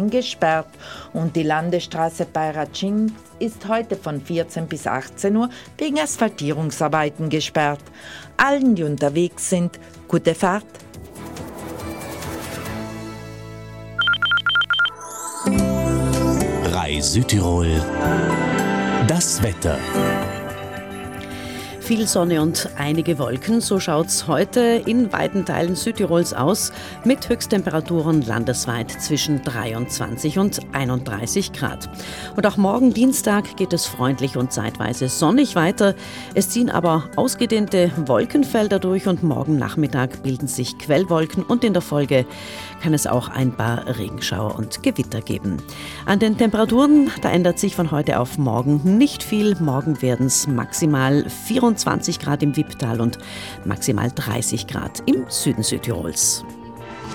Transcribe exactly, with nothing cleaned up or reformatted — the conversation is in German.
eingesperrt und die Landesstraße Beiratschin ist heute von vierzehn bis achtzehn Uhr wegen Asphaltierungsarbeiten gesperrt. Allen, die unterwegs sind, gute Fahrt. Rai Südtirol. Das Wetter. Viel Sonne und einige Wolken, so schaut's heute in weiten Teilen Südtirols aus, mit Höchsttemperaturen landesweit zwischen dreiundzwanzig und einunddreißig Grad. Und auch morgen Dienstag geht es freundlich und zeitweise sonnig weiter. Es ziehen aber ausgedehnte Wolkenfelder durch und morgen Nachmittag bilden sich Quellwolken und in der Folge kann es auch ein paar Regenschauer und Gewitter geben. An den Temperaturen, da ändert sich von heute auf morgen nicht viel. Morgen werden es maximal vierundzwanzig Grad im Wipptal und maximal dreißig Grad im Süden Südtirols.